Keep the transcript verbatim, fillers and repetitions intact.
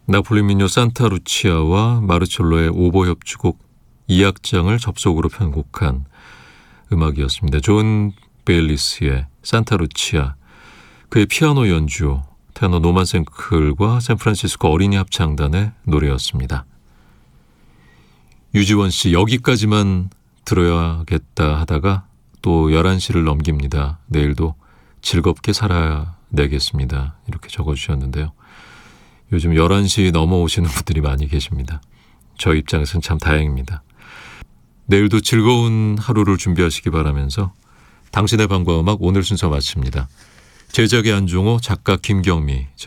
나폴리 민요 산타루치아와 마르첼로의 오보 협주곡 이 악장을 접속으로 편곡한 음악이었습니다. 존 베일리스의 산타루치아, 그의 피아노 연주, 테너 노만 생클과 샌프란시스코 어린이 합창단의 노래였습니다. 유지원 씨, 여기까지만 들어야겠다 하다가 또 열한 시를 넘깁니다. 내일도 즐겁게 살아내겠습니다. 이렇게 적어주셨는데요. 요즘 열한 시 넘어오시는 분들이 많이 계십니다. 저 입장에서는 참 다행입니다. 내일도 즐거운 하루를 준비하시기 바라면서 당신의 밤과 음악 오늘 순서 마칩니다. 제작의 안종호, 작가 김경미.